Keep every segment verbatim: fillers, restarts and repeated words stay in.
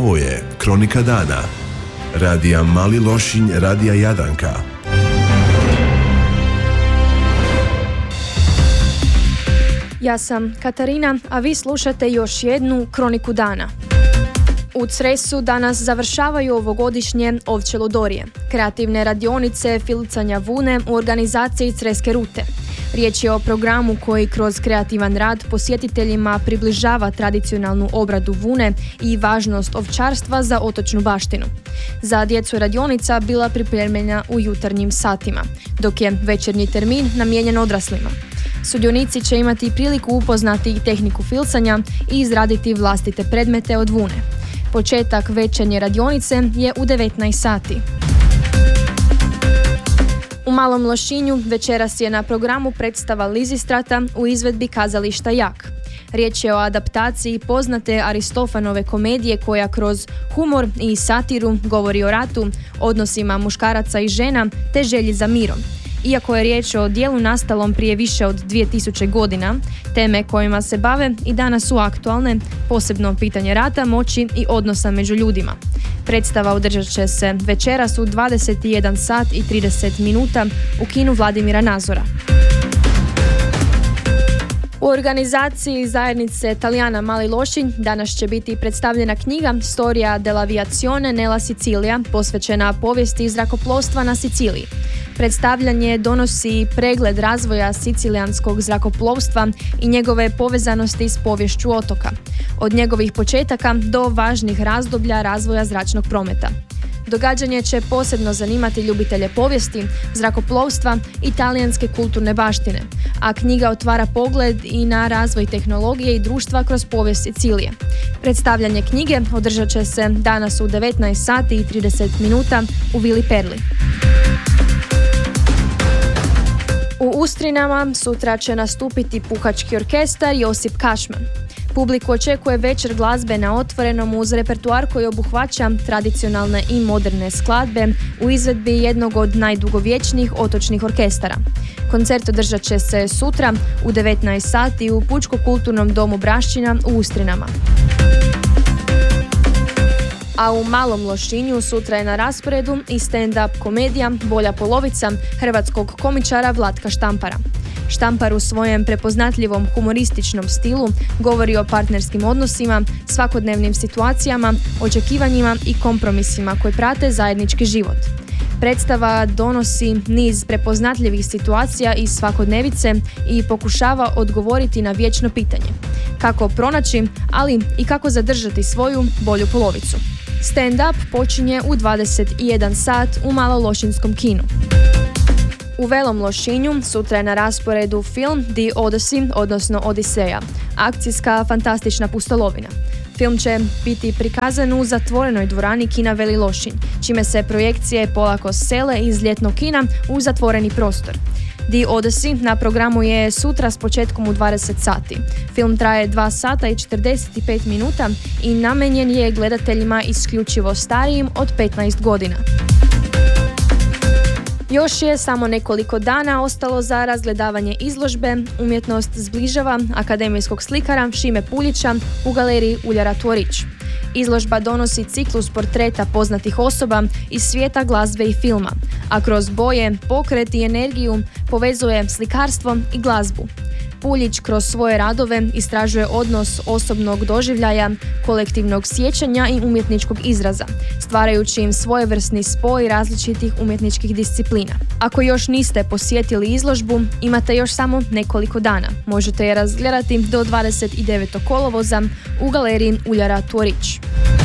Ovo je Kronika dana. Radija Mali Lošinj, Radija Jadranka. Ja sam Katarina, a vi slušate još jednu Kroniku dana. U Cresu danas završavaju ovogodišnje Ovčje ludorije, kreativne radionice filcanja vune u organizaciji Creske rute. Riječ je o programu koji kroz kreativan rad posjetiteljima približava tradicionalnu obradu vune i važnost ovčarstva za otočnu baštinu. Za djecu je radionica bila pripremljena u jutarnjim satima, dok je večernji termin namijenjen odraslima. Sudionici će imati priliku upoznati tehniku filcanja i izraditi vlastite predmete od vune. Početak večernje radionice je u devetnaest sati. U Malom Lošinju večeras je na programu predstava Lizistrata u izvedbi kazališta Jak. Riječ je o adaptaciji poznate Aristofanove komedije koja kroz humor i satiru govori o ratu, odnosima muškaraca i žena te želji za mirom. Iako je riječ o dijelu nastalom prije više od dvije tisuće godina, teme kojima se bave i danas su aktualne, posebno pitanje rata, moći i odnosa među ljudima. Predstava održat će se večeras u dvadeset jedan sat i trideset minuta u kinu Vladimira Nazora. U organizaciji zajednice Talijana Mali Lošinj danas će biti predstavljena knjiga Storia dell'aviazione nella Sicilia, posvećena povijesti zrakoplovstva na Siciliji. Predstavljanje donosi pregled razvoja sicilijanskog zrakoplovstva i njegove povezanosti s poviješću otoka, od njegovih početaka do važnih razdoblja razvoja zračnog prometa. Događanje će posebno zanimati ljubitelje povijesti, zrakoplovstva i talijanske kulturne baštine, a knjiga otvara pogled i na razvoj tehnologije i društva kroz povijest Sicilije. Predstavljanje knjige održat će se danas u devetnaest sati i trideset minuta u Vili Perli. U Ustrinama sutra će nastupiti puhački orkestar Josip Kašman. Publiku očekuje večer glazbe na otvorenom uz repertoar koji obuhvaća tradicionalne i moderne skladbe u izvedbi jednog od najdugovječnijih otočnih orkestara. Koncert održat će se sutra u devetnaest sati u Pučko-kulturnom domu Braščina u Ustrinama. A u Malom Lošinju sutra je na rasporedu i stand-up komedija Bolja polovica hrvatskog komičara Vlatka Štampara. Štampar u svojem prepoznatljivom humorističnom stilu govori o partnerskim odnosima, svakodnevnim situacijama, očekivanjima i kompromisima koji prate zajednički život. Predstava donosi niz prepoznatljivih situacija iz svakodnevice i pokušava odgovoriti na vječno pitanje: kako pronaći, ali i kako zadržati svoju bolju polovicu. Stand-up počinje u dvadeset jedan sat u Malološinskom kinu. U Velom Lošinju sutra je na rasporedu film The Odyssey, odnosno Odiseja, akcijska fantastična pustolovina. Film će biti prikazan u zatvorenoj dvorani kina Veli Lošinj, čime se projekcije polako sele iz ljetnog kina u zatvoreni prostor. The Odyssey na programu je sutra s početkom u dvadeset sati. Film traje dva sata i četrdeset pet minuta i namijenjen je gledateljima isključivo starijim od petnaest godina. Još je samo nekoliko dana ostalo za razgledavanje izložbe Umjetnost zbližava akademijskog slikara Šime Puljića u galeriji Uljara Tvorić. Izložba donosi ciklus portreta poznatih osoba iz svijeta glazbe i filma, a kroz boje, pokret i energiju povezuje slikarstvo i glazbu. Puljić kroz svoje radove istražuje odnos osobnog doživljaja, kolektivnog sjećanja i umjetničkog izraza, stvarajući im svojevrsni spoj različitih umjetničkih disciplina. Ako još niste posjetili izložbu, imate još samo nekoliko dana. Možete je razgledati do dvadeset devetog kolovoza u galeriji Uljara Tvorić.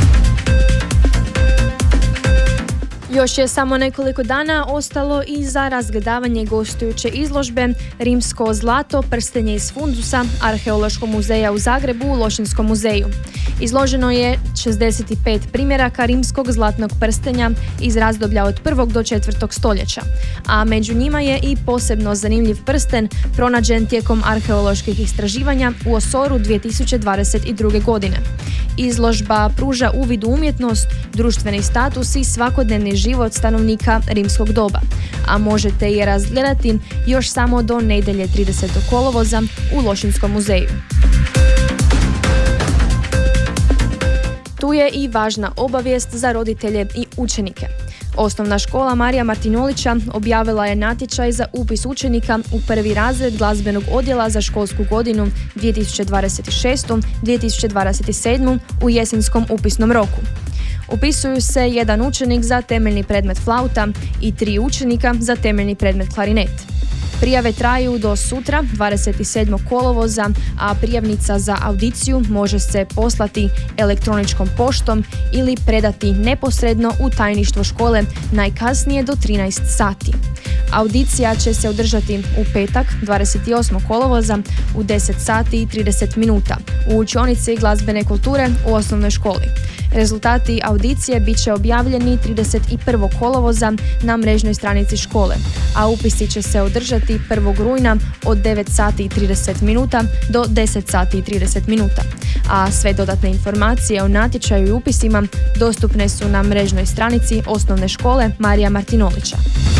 Još je samo nekoliko dana ostalo i za razgledavanje gostujuće izložbe Rimsko zlato, prstenje iz fundusa Arheološkog muzeja u Zagrebu u Lošinskom muzeju. Izloženo je šezdeset pet primjeraka rimskog zlatnog prstenja iz razdoblja od prvog do četvrtog stoljeća, a među njima je i posebno zanimljiv prsten pronađen tijekom arheoloških istraživanja u Osoru dvije tisuće dvadeset druge. godine. Izložba pruža uvid u umjetnost, društveni status i svakodnevni život stanovnika rimskog doba, a možete je razgledati još samo do nedjelje tridesetog kolovoza u Lošinskom muzeju. Tu je i važna obavijest za roditelje i učenike. Osnovna škola Marija Martinolića objavila je natječaj za upis učenika u prvi razred glazbenog odjela za školsku godinu dvije tisuće dvadeset šest dvije tisuće dvadeset sedam u jesenskom upisnom roku. Upisuju se jedan učenik za temeljni predmet flauta i tri učenika za temeljni predmet klarinet. Prijave traju do sutra, dvadeset sedmog kolovoza, a prijavnica za audiciju može se poslati elektroničkom poštom ili predati neposredno u tajništvo škole najkasnije do trinaest sati. Audicija će se održati u petak, dvadeset osmog kolovoza u deset sati i trideset minuta u učionici glazbene kulture u osnovnoj školi. Rezultati audicije bit će objavljeni trideset prvog kolovoza na mrežnoj stranici škole, a upisi će se održati prvog rujna od devet sati i trideset minuta do deset sati i trideset minuta. A sve dodatne informacije o natječaju i upisima dostupne su na mrežnoj stranici osnovne škole Marija Martinolića.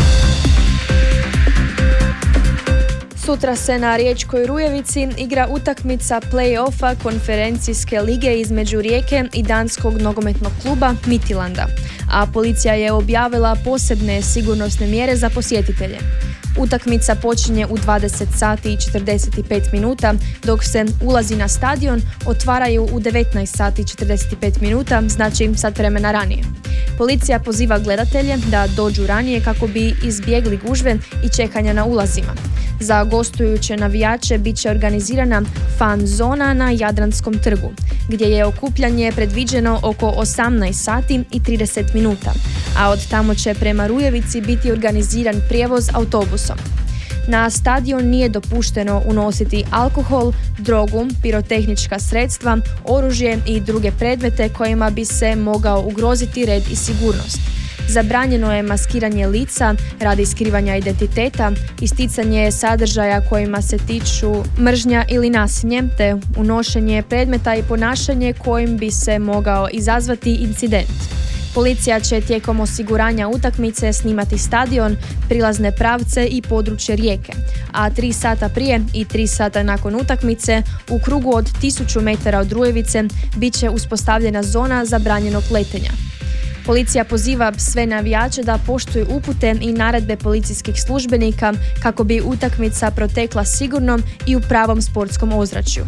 Sutra se na Riječkoj Rujevici igra utakmica play-offa konferencijske lige između Rijeke i danskog nogometnog kluba Midtjylanda, a policija je objavila posebne sigurnosne mjere za posjetitelje. Utakmica počinje u dvadeset sati i četrdeset pet minuta, dok se ulazi na stadion otvaraju u devetnaest sati i četrdeset pet minuta, znači sat vremena ranije. Policija poziva gledatelje da dođu ranije kako bi izbjegli gužve i čekanja na ulazima. Za gostujuće navijače bit će organizirana fan zona na Jadranskom trgu, gdje je okupljanje predviđeno oko osamnaest sati i trideset minuta, a od tamo će prema Rujevici biti organiziran prijevoz autobusom. Na stadion nije dopušteno unositi alkohol, drogu, pirotehnička sredstva, oružje i druge predmete kojima bi se mogao ugroziti red i sigurnost. Zabranjeno je maskiranje lica radi skrivanja identiteta, isticanje sadržaja kojima se tiču mržnja ili nasilje, te unošenje predmeta i ponašanje kojim bi se mogao izazvati incident. Policija će tijekom osiguranja utakmice snimati stadion, prilazne pravce i područje Rijeke, a tri sata prije i tri sata nakon utakmice u krugu od tisuću metara od Rujevice bit će uspostavljena zona zabranjenog letenja. Policija poziva sve navijače da poštuju upute i naredbe policijskih službenika kako bi utakmica protekla sigurno i u pravom sportskom ozračju.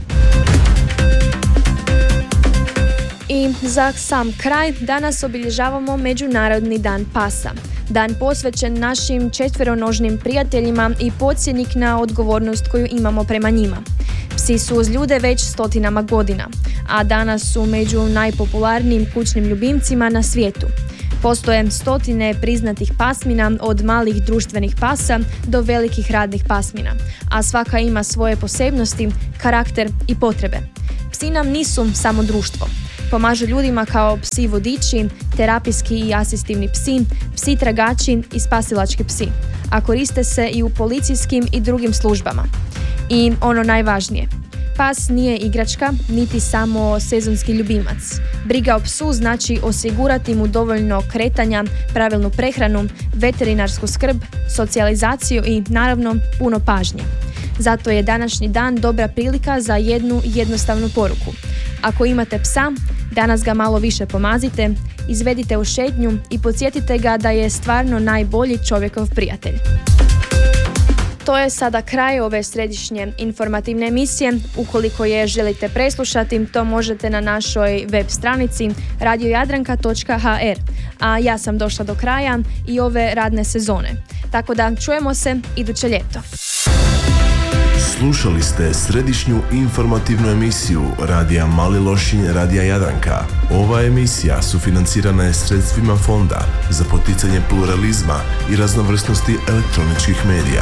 I za sam kraj danas obilježavamo Međunarodni dan pasa. Dan posvećen našim četveronožnim prijateljima i podsjetnik na odgovornost koju imamo prema njima. Psi su uz ljude već stotinama godina, a danas su među najpopularnijim kućnim ljubimcima na svijetu. Postoje stotine priznatih pasmina od malih društvenih pasa do velikih radnih pasmina, a svaka ima svoje posebnosti, karakter i potrebe. Psi nam nisu samo društvo. Pomažu ljudima kao psi vodiči, terapijski i asistivni psi, psi tragači i spasilački psi, a koriste se i u policijskim i drugim službama. I ono najvažnije, pas nije igračka, niti samo sezonski ljubimac. Briga o psu znači osigurati mu dovoljno kretanja, pravilnu prehranu, veterinarsku skrb, socijalizaciju i naravno puno pažnje. Zato je današnji dan dobra prilika za jednu jednostavnu poruku. Ako imate psa, danas ga malo više pomazite, izvedite u šetnju i podsjetite ga da je stvarno najbolji čovjekov prijatelj. To je sada kraj ove središnje informativne emisije. Ukoliko je želite preslušati, to možete na našoj web stranici radio jadranka točka ha er. A ja sam došla do kraja i ove radne sezone. Tako da čujemo se iduće ljeto. Slušali ste središnju informativnu emisiju Radija Mali Lošinj, Radija Jadranka. Ova emisija sufinancirana je sredstvima Fonda za poticanje pluralizma i raznovrsnosti elektroničkih medija.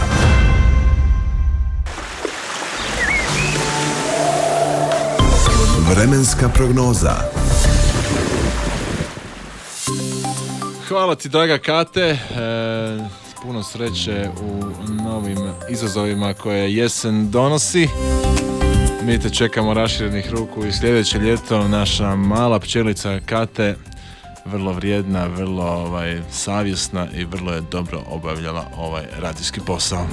Vremenska prognoza. Hvala ti, draga Kate. E, puno sreće u novim izazovima koje jesen donosi. Mi te čekamo raširenih ruku i sljedeće ljeto. Naša mala pčelica Kate, vrlo vrijedna, vrlo ovaj, savjesna i vrlo je dobro obavljala ovaj radijski posao.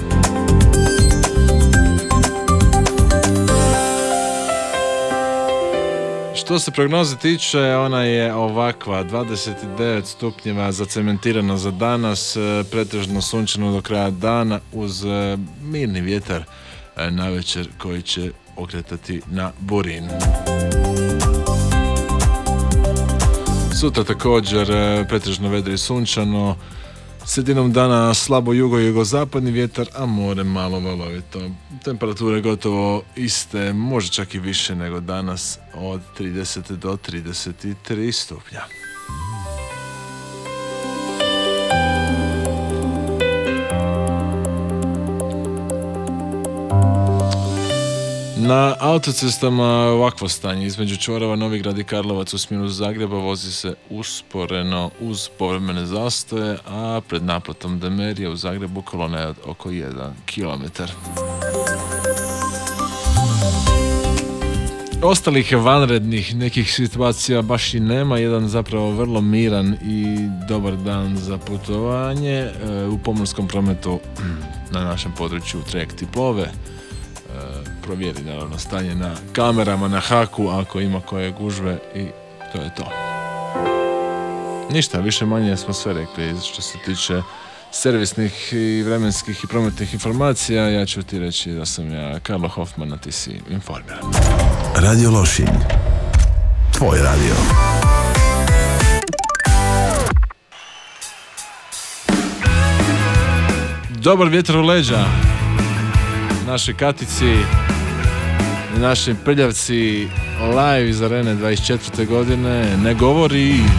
Što Što se prognoze tiče, ona je ovakva, dvadeset devet stupnjeva zacementirano za danas, pretežno sunčano do kraja dana uz mirni vjetar navečer koji će okretati na burin. Sutra također pretežno vedro i sunčano, sredinom dana slabo jugo i jugozapadni vjetar, a more malo valovito. Temperature gotovo iste, može čak i više nego danas, od trideset do trideset tri stupnja. Na autocestama ovakvo stanje, između čvorova Novigrad i Karlovac u smjeru Zagreba vozi se usporeno uz povremene zastoje, a pred naplatom Demerije u Zagrebu kolona je od oko jedan kilometar. Ostalih vanrednih nekih situacija baš i nema, jedan zapravo vrlo miran i dobar dan za putovanje. U pomorskom prometu na našem području trajekti plove. Provjeri naravno stanje na kamerama, na haku ako ima koje gužve i to je to. Ništa, više manje smo sve rekli što se tiče servisnih i vremenskih i prometnih informacija. Ja ću ti reći da sam ja Karlo Hoffman, a ti si informiran. Radio Lošinj, tvoj radio. Dobar vjetar u leđa našoj Katici, naši prljavci live iz Arene dvadeset četvrte godine. Ne govori.